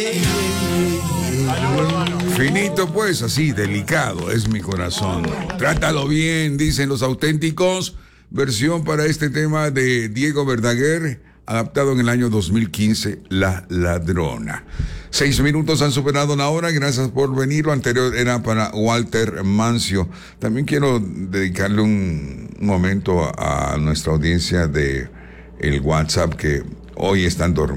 Finito, pues, así, delicado es mi corazón. Trátalo bien, dicen los auténticos. Versión para este tema de Diego Verdaguer, adaptado en el año 2015, La Ladrona. 6 minutos han superado la hora, gracias por venir. Lo anterior era para Walter Mancio. También quiero dedicarle un momento a nuestra audiencia de el WhatsApp, que hoy están dormidos.